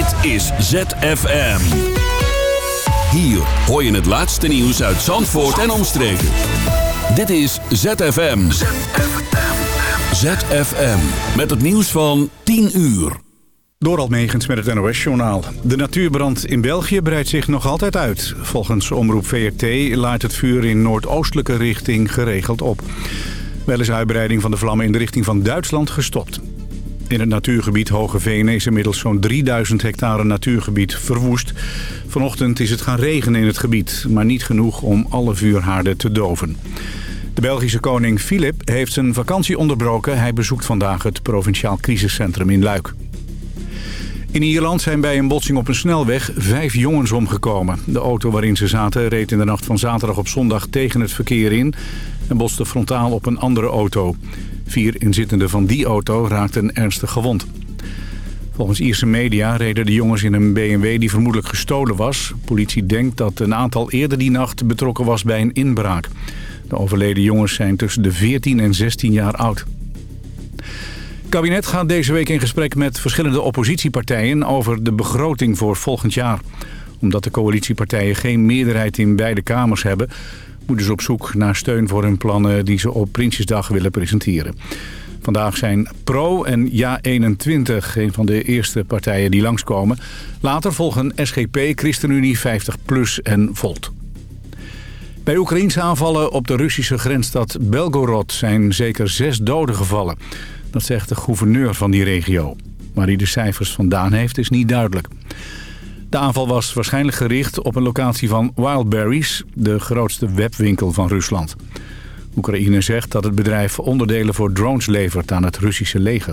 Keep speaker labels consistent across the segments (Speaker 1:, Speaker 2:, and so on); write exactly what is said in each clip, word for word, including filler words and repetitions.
Speaker 1: Dit is Z F M. Hier hoor je het laatste nieuws uit Zandvoort en omstreken. Dit is Z F M. Z F M. Met het nieuws van tien uur.
Speaker 2: Dorald Megens met het N O S-journaal. De natuurbrand in België breidt zich nog altijd uit. Volgens omroep V R T laait het vuur in noordoostelijke richting geregeld op. Wel is uitbreiding van de vlammen in de richting van Duitsland gestopt. In het natuurgebied Hogeveen is inmiddels zo'n drieduizend hectare natuurgebied verwoest. Vanochtend is het gaan regenen in het gebied, maar niet genoeg om alle vuurhaarden te doven. De Belgische koning Filip heeft zijn vakantie onderbroken. Hij bezoekt vandaag het provinciaal crisiscentrum in Luik. In Ierland zijn bij een botsing op een snelweg vijf jongens omgekomen. De auto waarin ze zaten reed in de nacht van zaterdag op zondag tegen het verkeer in en botste frontaal op een andere auto. Vier inzittenden van die auto raakten ernstig gewond. Volgens Ierse media reden de jongens in een B M W die vermoedelijk gestolen was. Politie denkt dat een aantal eerder die nacht betrokken was bij een inbraak. De overleden jongens zijn tussen de veertien en zestien jaar oud. Het kabinet gaat deze week in gesprek met verschillende oppositiepartijen over de begroting voor volgend jaar. Omdat de coalitiepartijen geen meerderheid in beide kamers hebben, moeten ze op zoek naar steun voor hun plannen die ze op Prinsjesdag willen presenteren. Vandaag zijn Pro en Ja eenentwintig een van de eerste partijen die langskomen. Later volgen S G P, ChristenUnie, vijftig plus en Volt. Bij Oekraïense aanvallen op de Russische grensstad Belgorod zijn zeker zes doden gevallen. Dat zegt de gouverneur van die regio. Waar hij de cijfers vandaan heeft is niet duidelijk. De aanval was waarschijnlijk gericht op een locatie van Wildberries, de grootste webwinkel van Rusland. Oekraïne zegt dat het bedrijf onderdelen voor drones levert aan het Russische leger.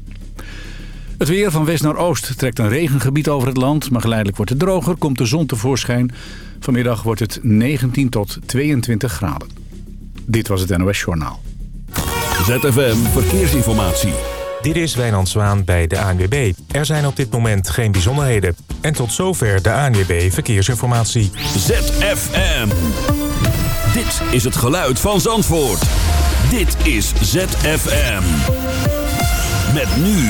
Speaker 2: Het weer van west naar oost trekt een regengebied over het land, maar geleidelijk wordt het droger, komt de zon tevoorschijn. Vanmiddag wordt het negentien tot tweeëntwintig graden. Dit was het N O S-journaal.
Speaker 1: Z F M Verkeersinformatie.
Speaker 3: Dit is Wijnand Zwaan bij de A N W B. Er zijn op dit moment geen bijzonderheden. En tot zover de A N W B Verkeersinformatie.
Speaker 1: Z F M. Dit is het geluid van Zandvoort. Dit is Z F M. Met nu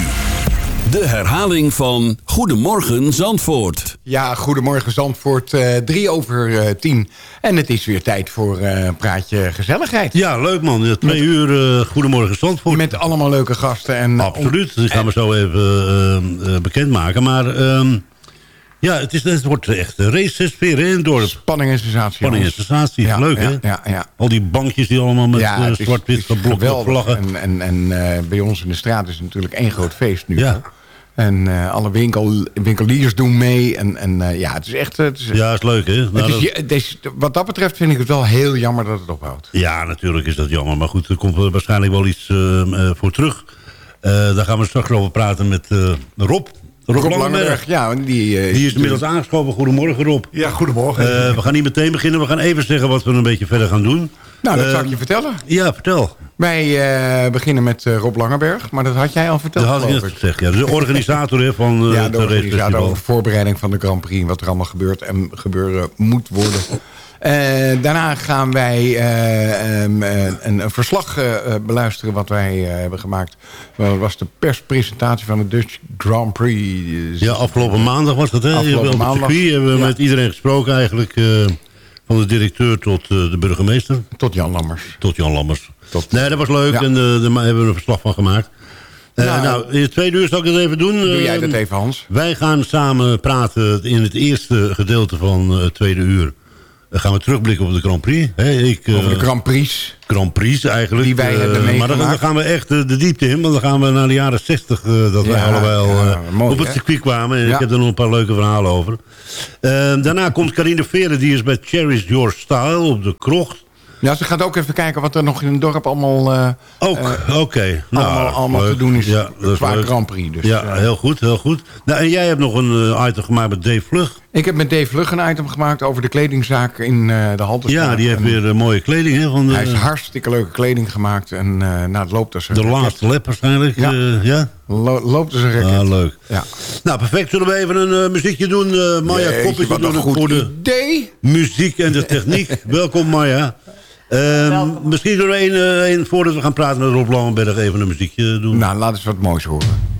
Speaker 1: de herhaling van Goedemorgen Zandvoort.
Speaker 4: Ja, Goedemorgen Zandvoort, uh, drie over uh, tien. En het is weer tijd voor uh, Praatje Gezelligheid.
Speaker 5: Ja, leuk man. Ja, twee met, uur uh, Goedemorgen Zandvoort.
Speaker 4: Met allemaal leuke gasten. En,
Speaker 5: Absoluut, die gaan we zo even uh, uh, bekendmaken. Maar um, ja, het, is, het wordt echt een race-sfeer in het dorp.
Speaker 4: Spanning en sensatie.
Speaker 5: Spanning en sensatie,
Speaker 4: ja,
Speaker 5: leuk
Speaker 4: ja,
Speaker 5: hè?
Speaker 4: Ja, ja.
Speaker 5: Al die bankjes die allemaal met
Speaker 4: ja,
Speaker 5: uh, zwart-wit geblokte vlaggen.
Speaker 4: En, en, en uh, bij ons in de straat is het natuurlijk één groot feest nu.
Speaker 5: Ja.
Speaker 4: En uh, alle winkel, winkeliers doen mee. En, en uh, ja, het is echt... Het is,
Speaker 5: ja, het is leuk, hè? Nou,
Speaker 4: het is,
Speaker 5: dat...
Speaker 4: het is, wat dat betreft vind ik het wel heel jammer dat het ophoudt.
Speaker 5: Ja, natuurlijk is dat jammer. Maar goed, er komt waarschijnlijk wel iets uh, uh, voor terug. Uh, daar gaan we straks over praten met uh, Rob. Rob,
Speaker 4: Rob
Speaker 5: Langenberg.
Speaker 4: Langenberg, ja. Die, uh,
Speaker 5: die is inmiddels aangeschoven. Goedemorgen, Rob.
Speaker 6: Ja, goedemorgen.
Speaker 5: Uh, we gaan niet meteen beginnen. We gaan even zeggen wat we een beetje verder gaan doen.
Speaker 4: Nou, dat
Speaker 5: uh,
Speaker 4: zal ik je vertellen.
Speaker 5: Ja, vertel.
Speaker 4: Wij uh, beginnen met uh, Rob Langenberg, maar dat had jij al verteld.
Speaker 5: Dat had ik net gezegd, ja. Dus de organisator hè, van uh,
Speaker 4: ja,
Speaker 5: het
Speaker 4: de organisator over voorbereiding van de Grand Prix, wat er allemaal gebeurt en gebeuren moet worden. Uh, daarna gaan wij uh, um, uh, een, een verslag uh, beluisteren wat wij uh, hebben gemaakt. Dat was de perspresentatie van de Dutch Grand Prix. Dus
Speaker 5: ja, afgelopen maandag was dat, hè?
Speaker 4: Afgelopen
Speaker 5: op
Speaker 4: maandag.
Speaker 5: Het circuit hebben we
Speaker 4: ja.
Speaker 5: met iedereen gesproken eigenlijk. Uh, van de directeur tot uh, de burgemeester.
Speaker 4: Tot Jan Lammers.
Speaker 5: Tot Jan Lammers.
Speaker 4: Tot...
Speaker 5: Nee, dat was leuk ja. en uh, daar hebben we een verslag van gemaakt. Uh, nou, nou, in het tweede uur zal ik dat even doen.
Speaker 4: Doe jij
Speaker 5: uh,
Speaker 4: dat even, Hans?
Speaker 5: Wij gaan samen praten in het eerste gedeelte van uh, het tweede uur. Dan gaan we terugblikken op de Grand Prix. Hey, ik, uh,
Speaker 4: Over de Grand Prix.
Speaker 5: Grand Prix eigenlijk.
Speaker 4: Die wij
Speaker 5: uh,
Speaker 4: hebben meegemaakt.
Speaker 5: Maar dan, dan gaan we echt uh, de diepte in. Want dan gaan we naar de jaren zestig. Uh, dat ja, wij allebei uh, ja, mooi, op het circuit kwamen. En ja. ik heb er nog een paar leuke verhalen over. Uh, daarna komt Carine Veren. Die is bij Cherish Your Style op de krocht.
Speaker 4: Ja, ze gaat ook even kijken wat er nog in het dorp allemaal, uh,
Speaker 5: ook,
Speaker 4: uh,
Speaker 5: oké. Okay. Nou,
Speaker 4: allemaal, allemaal te doen is.
Speaker 5: Ja, dat is
Speaker 4: qua
Speaker 5: leuk.
Speaker 4: Grand Prix. Dus,
Speaker 5: ja,
Speaker 4: uh,
Speaker 5: heel goed, heel goed. Nou, en jij hebt nog een uh, item gemaakt met Dave Vlug.
Speaker 4: Ik heb met Dave Vlug een item gemaakt over de kledingzaak in uh, de Haltestraat.
Speaker 5: Ja, die heeft en weer uh, mooie kleding. Hè, van de,
Speaker 4: hij heeft hartstikke leuke kleding gemaakt. En uh, nou, het loopt als een
Speaker 5: De
Speaker 4: raket.
Speaker 5: laatste lap waarschijnlijk.
Speaker 4: Ja.
Speaker 5: Uh, ja?
Speaker 4: Lo loopt als een raket.
Speaker 5: Ah, leuk.
Speaker 4: Ja.
Speaker 5: Nou, perfect. Zullen we even een uh, muziekje doen? Uh, Maya
Speaker 4: Jeetje,
Speaker 5: Koppetje
Speaker 4: wat
Speaker 5: doen
Speaker 4: een
Speaker 5: het
Speaker 4: goed
Speaker 5: voor de
Speaker 4: idee.
Speaker 5: muziek en de techniek. Welkom Maya. Uh, misschien doen we een, uh, een voordat we gaan praten met Rob Langenberg even een muziekje doen.
Speaker 4: Nou, laat eens wat moois horen.